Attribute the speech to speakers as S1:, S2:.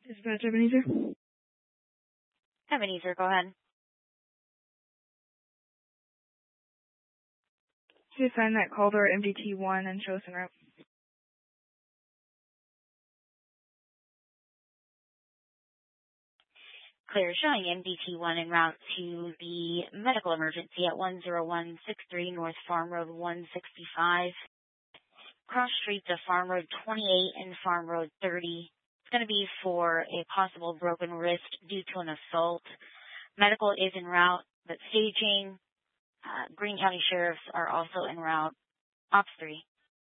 S1: Dispatch Ebenezer.
S2: Ebenezer, go ahead.
S1: To assign that call to our MDT-1 and show us en route.
S2: Clear, showing MDT-1 en route to the medical emergency at 10163 North Farm Road 165. Cross street to Farm Road 28 and Farm Road 30. It's going to be for a possible broken wrist due to an assault. Medical is en route, but staging, Greene County Sheriffs are also en route. Ops 3.